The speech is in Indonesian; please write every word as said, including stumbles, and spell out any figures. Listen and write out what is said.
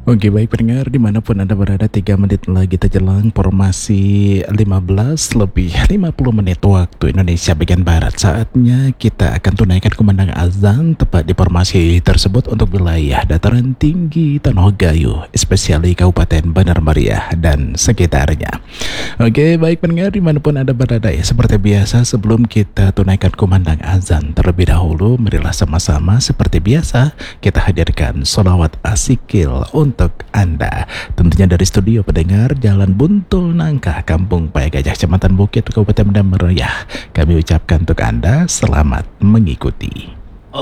Oke baik pendengar dimanapun Anda berada, tiga menit lagi terjelang formasi lima belas lebih lima puluh menit waktu Indonesia bagian Barat. Saatnya kita akan tunaikan kumandang azan tepat di formasi tersebut untuk wilayah dataran tinggi Tanah Gayo, spesiali Kabupaten Bandar Maria dan sekitarnya. Oke baik pendengar dimanapun Anda berada ya, seperti biasa sebelum kita tunaikan kumandang azan terlebih dahulu, marilah sama-sama seperti biasa kita hadirkan sholawat asikil untuk untuk Anda. Tentunya dari studio pendengar Jalan Buntul Nangka, Kampung Paya Gajah, Kecamatan Bukit, Kabupaten Bandar Maria. Kami ucapkan untuk Anda selamat mengikuti.